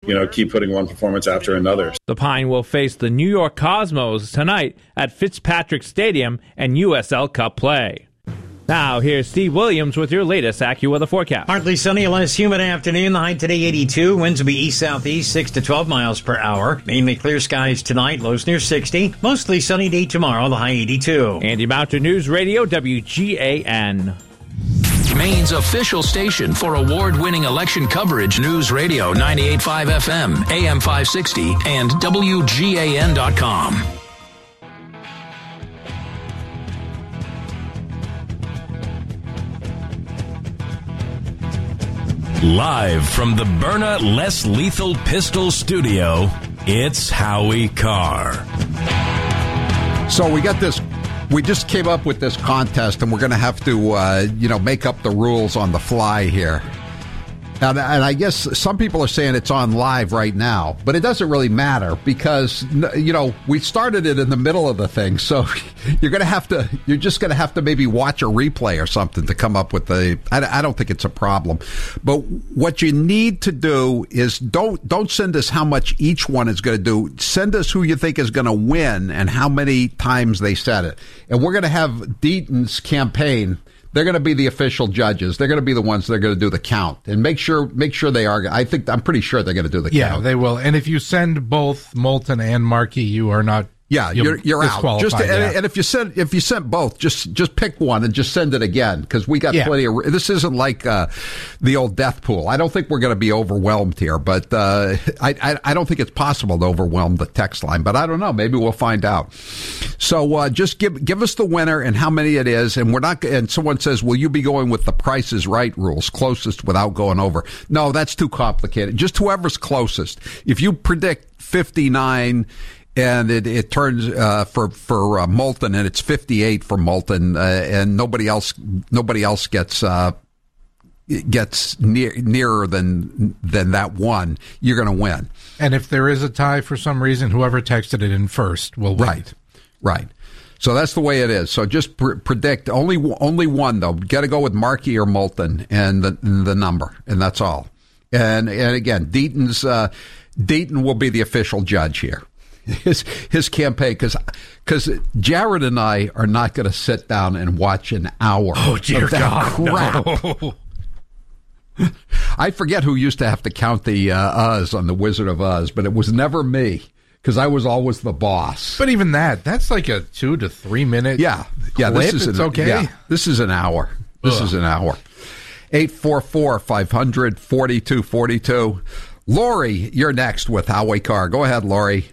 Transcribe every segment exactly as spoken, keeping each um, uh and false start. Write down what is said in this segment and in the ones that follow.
you know, keep putting one performance after another. The Pine will face the New York Cosmos tonight at Fitzpatrick Stadium and U S L Cup play. Now, here's Steve Williams with your latest AccuWeather forecast. Partly sunny, a less humid afternoon. The high today, eighty-two. Winds will be east-southeast, six to twelve miles per hour. Mainly clear skies tonight, lows near sixty. Mostly sunny day tomorrow, the high eighty-two. Andy Mountain News Radio, W G A N. Maine's official station for award-winning election coverage, News Radio ninety-eight point five F M, A M five sixty, and W G A N dot com. Live from the Byrna Less Lethal Pistol Studio, it's Howie Carr. So we got this, we just came up with this contest, and we're going to have to, uh, you know, make up the rules on the fly here. And, and I guess some people are saying it's on live right now, but it doesn't really matter because, you know, we started it in the middle of the thing. So you're going to have to, you're just going to have to maybe watch a replay or something to come up with the, I, I don't think it's a problem. But what you need to do is don't, don't send us how much each one is going to do. Send us who you think is going to win and how many times they said it. And we're going to have Deaton's campaign. They're going to be the official judges. They're going to be the ones that are going to do the count and make sure make sure they are. I think I'm pretty sure they're going to do the yeah, count. Yeah, they will. And if you send both Moulton and Markey, you are not. Yeah, you're you're out. Just to, yeah. and, and if you send if you sent both, just just pick one and just send it again because we got yeah. plenty of. This isn't like uh, the old death pool. I don't think we're going to be overwhelmed here, but uh, I, I I don't think it's possible to overwhelm the text line. But I don't know. Maybe we'll find out. So uh, just give give us the winner and how many it is, and we're not. And someone says, "Will you be going with the Price is Right rules, closest without going over?" No, that's too complicated. Just whoever's closest. If you predict fifty-nine. And it, it turns uh, for for uh, Moulton, and it's fifty-eight for Moulton, uh, and nobody else nobody else gets uh, gets near, nearer than than that one. You're going to win. And if there is a tie for some reason, whoever texted it in first will win. Right, right. So that's the way it is. So just pr- predict only only one though. Got to go with Markey or Moulton and the and the number, and that's all. And and again, Deaton's uh, Deaton will be the official judge here. His his campaign, because because Jared and I are not going to sit down and watch an hour oh, dear of that God, crap. No. I forget who used to have to count the uh, Uz on the Wizard of Oz, but it was never me because I was always the boss. But even that, that's like a two to three minute. Yeah, yeah. Clip. This is it's an, okay. Yeah, this is an hour. This Ugh. is an hour. Eight four four five hundred forty two forty two. Lori, you're next with Howie Carr. Go ahead, Lori.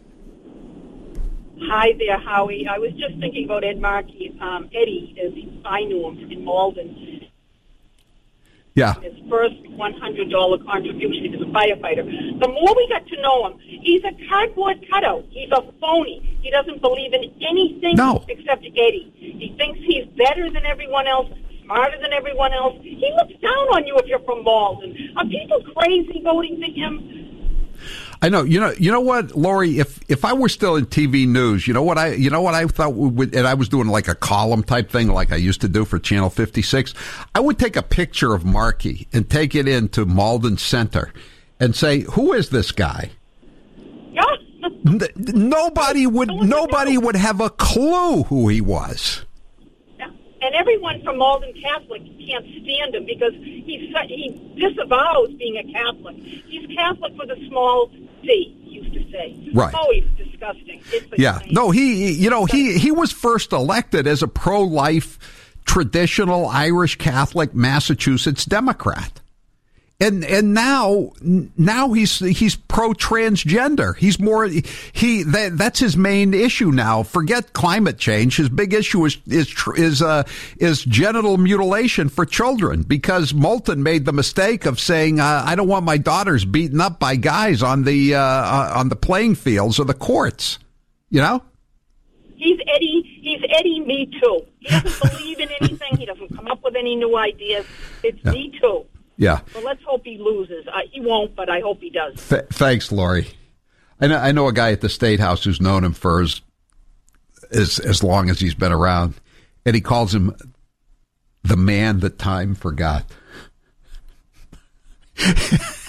Hi there, Howie. I was just thinking about Ed Markey. Um, Eddie, as I knew him in Malden. Yeah. His first one hundred dollars contribution, he was a firefighter. The more we got to know him, he's a cardboard cutout. He's a phony. He doesn't believe in anything no. except Eddie. He thinks he's better than everyone else, smarter than everyone else. He looks down on you if you're from Malden. Are people crazy voting for him? I know. You know. You know what, Lori? If if I were still in T V news, you know what I you know what I thought would, and I was doing like a column type thing, like I used to do for Channel fifty-six. I would take a picture of Markey and take it into Malden Center, and say, "Who is this guy?" Yeah. Nobody would. Nobody would have a clue who he was. And everyone from Malden Catholic can't stand him because he's, he disavows being a Catholic. He's Catholic with a small C, he used to say. Right. Oh, he's disgusting. It's yeah. No, he, you know, he, he was first elected as a pro-life, traditional Irish Catholic Massachusetts Democrat. And and now now he's he's pro transgender. He's more he that, that's his main issue now. Forget climate change. His big issue is is is uh, is genital mutilation for children because Moulton made the mistake of saying uh, I don't want my daughters beaten up by guys on the uh, on the playing fields or the courts. You know. He's Eddie. He's Eddie. Me too. He doesn't believe in anything. He doesn't come up with any new ideas. It's yeah. me too. Yeah. Well, let's hope he loses. Uh, he won't, but I hope he does. Th- thanks, Lori. I know, I know a guy at the State House who's known him for as, as as long as he's been around, and he calls him the man that time forgot.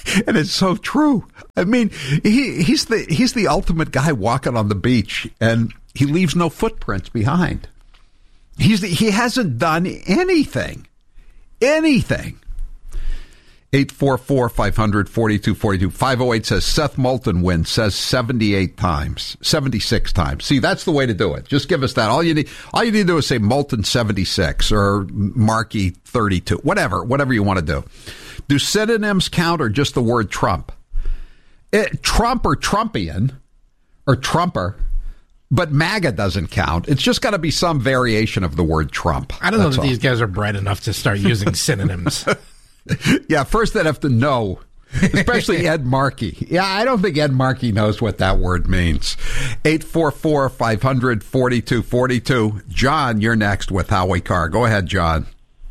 And it's so true. I mean, he, he's the he's the ultimate guy walking on the beach, and he leaves no footprints behind. He's the, he hasn't done anything, anything. eight four four, five hundred, forty-two forty-two. five oh eight says Seth Moulton wins, says seventy-eight times, seventy-six times. See, that's the way to do it. Just give us that. All you need, all you need to do is say Moulton seventy-six or Markey thirty-two, whatever, whatever you want to do. Do synonyms count or just the word Trump? It, Trump or Trumpian or Trumper, but MAGA doesn't count. It's just got to be some variation of the word Trump. I don't That's know that all. these guys are bright enough to start using synonyms. Yeah, first they'd have to know, especially Ed Markey. Yeah, I don't think Ed Markey knows what that word means. eight four four, five hundred, forty-two forty-two. John, you're next with Howie Carr. Go ahead, John.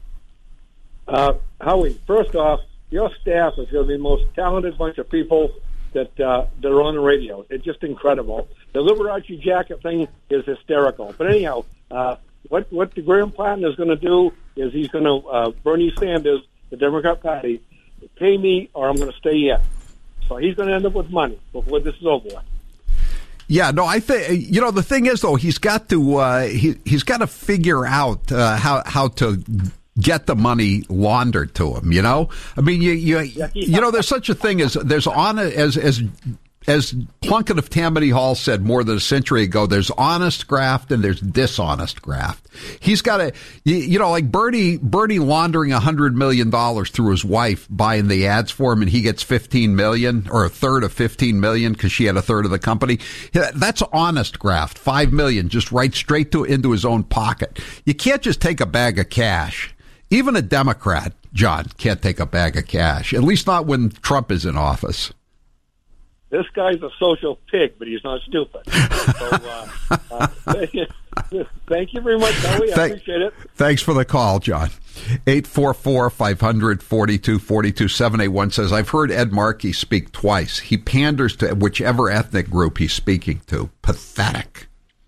Uh, Howie, first off, your staff is going to be the most talented bunch of people that uh, that are on the radio. It's just incredible. The Liberace jacket thing is hysterical. But anyhow, uh, what what the Graham Platten is going to do is he's going to, uh, Bernie Sanders, the Democrat Party, pay me or I'm going to stay in. So he's going to end up with money before this is over with. Yeah, no, I think, you know, the thing is, though, he's got to, uh, he, he's got to figure out uh, how, how to get the money laundered to him, you know? I mean, you, you, you know, there's such a thing as, there's on, as, as, as Plunkett of Tammany Hall said more than a century ago, there's honest graft and there's dishonest graft. He's got to, you, you know, like Bernie, Bernie laundering a hundred million dollars through his wife, buying the ads for him, and he gets fifteen million or a third of fifteen million because she had a third of the company. That's honest graft. Five million just right straight to into his own pocket. You can't just take a bag of cash. Even a Democrat, John, can't take a bag of cash. At least not when Trump is in office. This guy's a social pig, but he's not stupid. So, uh, uh, thank you very much, Howie. I Thank, appreciate it. Thanks for the call, John. eight four four, five hundred, forty-two forty-two. seven eight one says, I've heard Ed Markey speak twice. He panders to whichever ethnic group he's speaking to. Pathetic.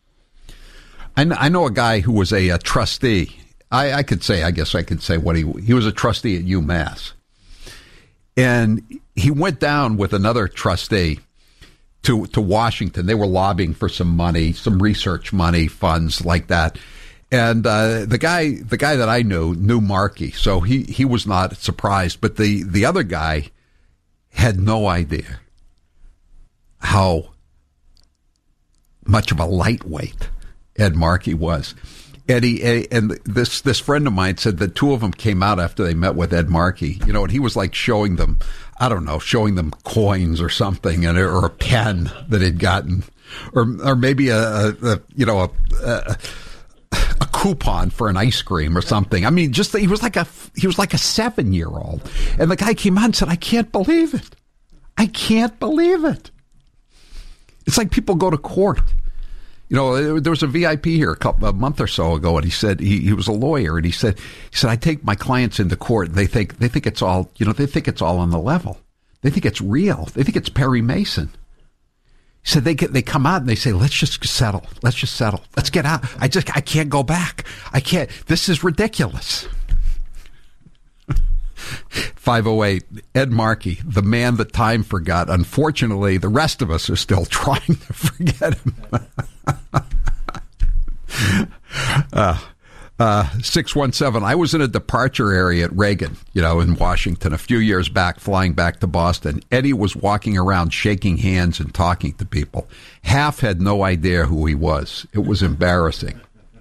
I, I know a guy who was a, a trustee. I, I could say, I guess I could say what he, he was a trustee at UMass. And he went down with another trustee to to Washington. They were lobbying for some money, some research money, funds like that. And uh, the guy, the guy that I knew, knew Markey, so he, he was not surprised. But the, the other guy had no idea how much of a lightweight Ed Markey was. Eddie, and this this friend of mine said that two of them came out after they met with Ed Markey, you know, and he was like showing them, I don't know, showing them coins or something, and or a pen that he'd gotten, or or maybe a, a, a you know a, a a coupon for an ice cream or something. I mean, just he was like a he was like a seven year old, and the guy came out and said, "I can't believe it, I can't believe it." It's like people go to court. You know, there was a V I P here a couple a month or so ago, and he said he, he was a lawyer, and he said he said I take my clients into court, and they think they think it's all you know they think it's all on the level, they think it's real, they think it's Perry Mason. He said they get, they come out and they say, let's just settle, let's just settle, let's get out. I just I can't go back, I can't. This is ridiculous. five oh eight, Ed Markey, the man that time forgot. Unfortunately, the rest of us are still trying to forget him. uh, uh, six one seven, I was in a departure area at Reagan, you know, in Washington a few years back, flying back to Boston. Eddie was walking around shaking hands and talking to people. Half had no idea who he was. It was embarrassing.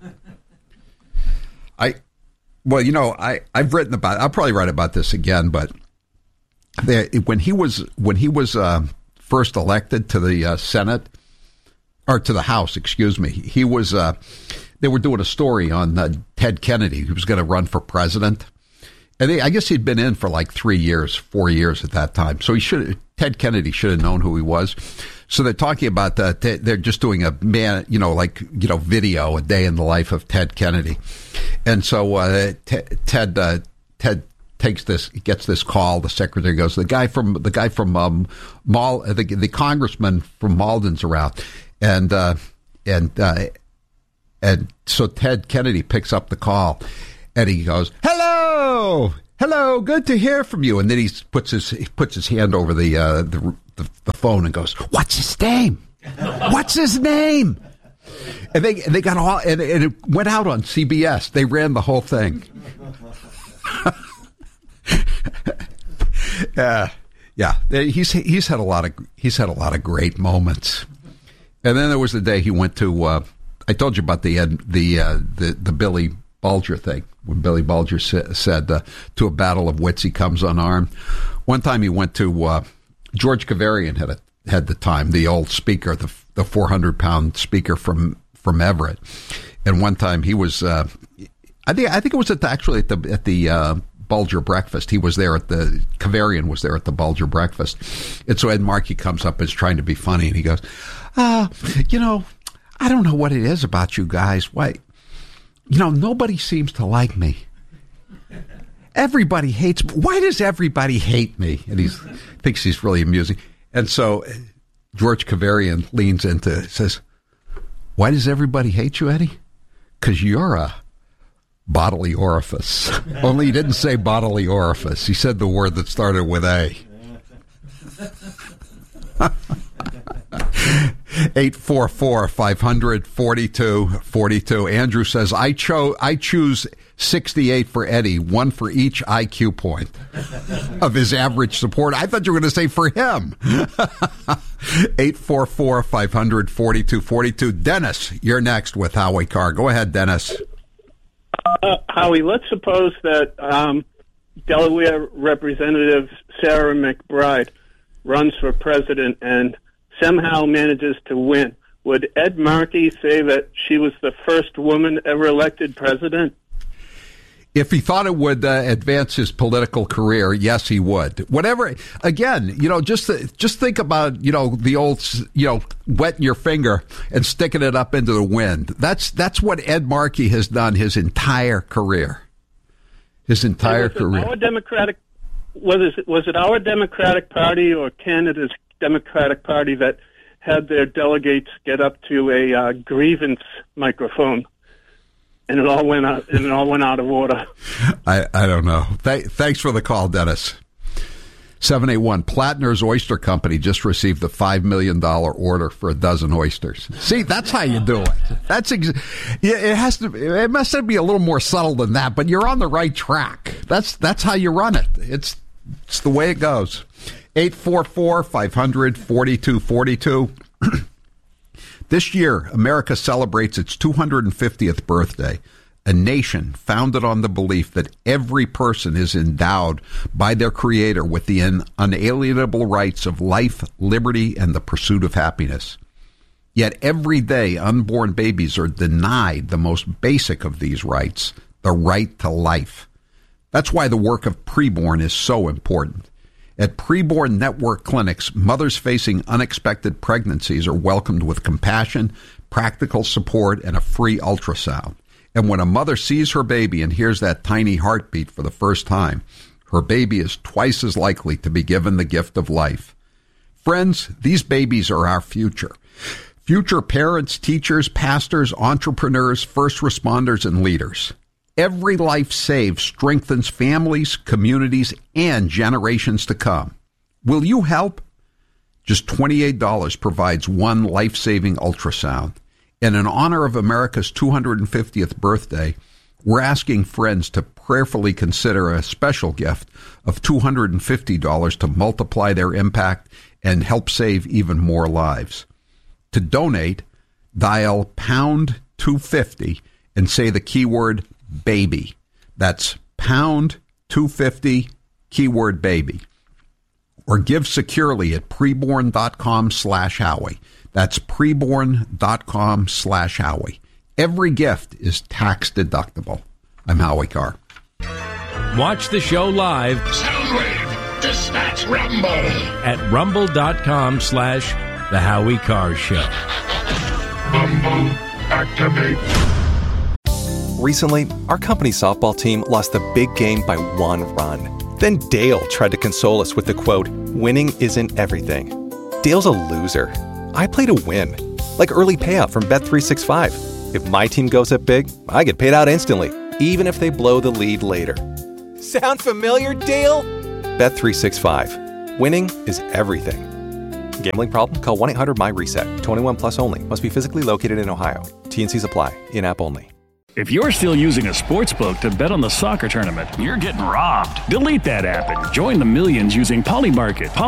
I... Well, you know, I, I've written about, I'll probably write about this again, but there, when he was, when he was uh, first elected to the uh, Senate, or to the House, excuse me, he was, uh, they were doing a story on uh, Ted Kennedy, who was going to run for president. And they, I guess he'd been in for like three years, four years at that time. So he should, Ted Kennedy should have known who he was. So they're talking about that. They're just doing a man, you know, like, you know, video, a day in the life of Ted Kennedy. And so uh, Ted, uh, Ted takes this, gets this call. The secretary goes, the guy from, the guy from, um, Mal, the, the congressman from Malden's around. And, uh, and, uh, and so Ted Kennedy picks up the call and he goes, hello, hello, good to hear from you. And then he puts his he puts his hand over the uh, the, the the phone and goes, "What's his name? What's his name?" And they they got all and, and it went out on C B S. They ran the whole thing. uh, yeah, he's he's had a lot of he's had a lot of great moments. And then there was the day he went to. Uh, I told you about the the uh, the the Billy Bulger thing when Billy Bulger sa- said uh, to a battle of wits he comes unarmed. One time he went to uh, George Kavarian had a, had the time the old speaker the the four hundred pound speaker from from Everett, and one time he was uh, I think I think it was at the, actually at the at the uh, Bulger breakfast. He was there at the Kavarian was there at the Bulger breakfast, and so Ed Markey comes up and is trying to be funny, and he goes, "Ah, uh, you know, I don't know what it is about you guys. Why, you know, nobody seems to like me. Everybody hates me. Why does everybody hate me?" And he thinks he's really amusing. And so George Kavarian leans into says, "Why does everybody hate you, Eddie? Because you're a bodily orifice." Only he didn't say bodily orifice. He said the word that started with A. eight four four, five hundred, forty-two forty-two. Andrew says, I cho- I choose sixty-eight for Eddie, one for each I Q point of his average support. I thought you were going to say for him. eight four four, five hundred, forty-two forty-two. Dennis, you're next with Howie Carr. Go ahead, Dennis. Uh, Howie, let's suppose that um, Delaware Representative Sarah McBride runs for president and somehow manages to win. Would Ed Markey say that she was the first woman ever elected president? If he thought it would uh, advance his political career, yes, he would. Whatever. Again, you know, just just think about, you know, the old, you know, wetting your finger and sticking it up into the wind. That's that's what Ed Markey has done his entire career. His entire was career. It our Democratic was it was it our Democratic Party or Canada's Democratic Party that had their delegates get up to a uh, grievance microphone? And it all went out. And it all went out of order. I, I don't know. Th- thanks for the call, Dennis. seven eight one Plattner's Oyster Company just received a five million dollar order for a dozen oysters. See, that's how you do it. That's ex- it has to. It must be a little more subtle than that, but you're on the right track. That's that's how you run it. It's it's the way it goes. eight four four, five hundred, forty-two forty-two. This year, America celebrates its two hundred fiftieth birthday, a nation founded on the belief that every person is endowed by their Creator with the unalienable rights of life, liberty, and the pursuit of happiness. Yet every day, unborn babies are denied the most basic of these rights, the right to life. That's why the work of preborn is so important. At Preborn Network clinics, mothers facing unexpected pregnancies are welcomed with compassion, practical support, and a free ultrasound. And when a mother sees her baby and hears that tiny heartbeat for the first time, her baby is twice as likely to be given the gift of life. Friends, these babies are our future. Future parents, teachers, pastors, entrepreneurs, first responders, and leaders. Every life saved strengthens families, communities, and generations to come. Will you help? Just twenty-eight dollars provides one life-saving ultrasound. And in honor of America's two hundred fiftieth birthday, we're asking friends to prayerfully consider a special gift of two hundred fifty dollars to multiply their impact and help save even more lives. To donate, dial pound two fifty and say the keyword baby. That's pound two fifty, keyword baby. Or give securely at preborn.com slash Howie. That's preborn.com slash Howie. Every gift is tax deductible. I'm Howie Carr. Watch the show live. Soundwave, dispatch Rumble. At rumble.com slash The Howie Carr Show. Rumble, activate. Recently, our company softball team lost a big game by one run. Then Dale tried to console us with the quote, "Winning isn't everything." Dale's a loser. I play to win. Like early payout from Bet three sixty-five. If my team goes up big, I get paid out instantly, even if they blow the lead later. Sound familiar, Dale? Bet three sixty-five. Winning is everything. Gambling problem? Call one eight hundred my reset. twenty-one plus only. Must be physically located in Ohio. T and C's apply. In-app only. If you're still using a sportsbook to bet on the soccer tournament, you're getting robbed. Delete that app and join the millions using Polymarket.